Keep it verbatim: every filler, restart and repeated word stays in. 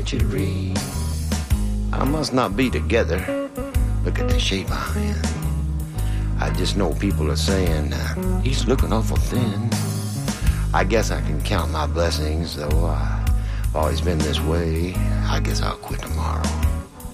century. I must not be together. Look at the shape I'm in. I just know people are saying, uh, he's looking awful thin. I guess I can count my blessings, though I've always been this way. I guess I'll quit tomorrow.